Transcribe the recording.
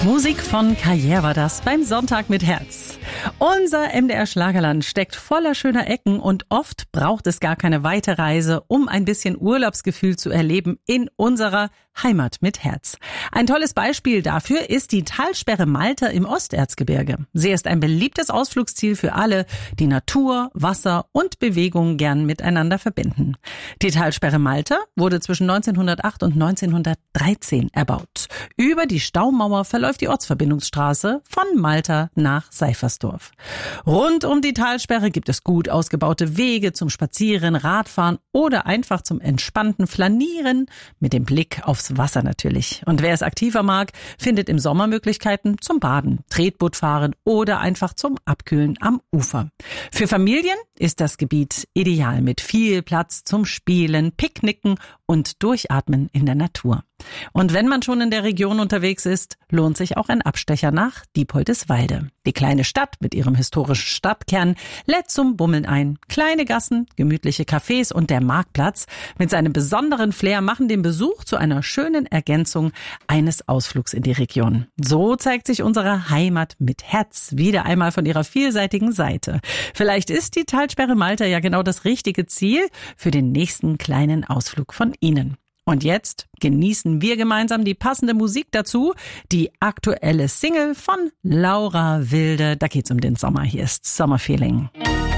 Musik von Karriere war das beim Sonntag mit Herz. Unser MDR-Schlagerland steckt voller schöner Ecken und oft braucht es gar keine weite Reise, um ein bisschen Urlaubsgefühl zu erleben in unserer Heimat mit Herz. Ein tolles Beispiel dafür ist die Talsperre Malta im Osterzgebirge. Sie ist ein beliebtes Ausflugsziel für alle, die Natur, Wasser und Bewegung gern miteinander verbinden. Die Talsperre Malta wurde zwischen 1908 und 1913 erbaut. Über die Staumauer verläuft die Ortsverbindungsstraße von Malta nach Seifersdorf. Rund um die Talsperre gibt es gut ausgebaute Wege zum Spazieren, Radfahren oder einfach zum entspannten Flanieren mit dem Blick aufs Wasser natürlich. Und wer es aktiver mag, findet im Sommer Möglichkeiten zum Baden, Tretbootfahren oder einfach zum Abkühlen am Ufer. Für Familien ist das Gebiet ideal mit viel Platz zum Spielen, Picknicken und Durchatmen in der Natur. Und wenn man schon in der Region unterwegs ist, lohnt sich auch ein Abstecher nach Diepoldeswalde. Die kleine Stadt mit ihrem historischen Stadtkern lädt zum Bummeln ein. Kleine Gassen, gemütliche Cafés und der Marktplatz mit seinem besonderen Flair machen den Besuch zu einer schönen Ergänzung eines Ausflugs in die Region. So zeigt sich unsere Heimat mit Herz wieder einmal von ihrer vielseitigen Seite. Vielleicht ist die Talsperre Malta ja genau das richtige Ziel für den nächsten kleinen Ausflug von Ihnen. Und jetzt genießen wir gemeinsam die passende Musik dazu, die aktuelle Single von Laura Wilde. Da geht's um den Sommer. Hier ist Summer Feeling.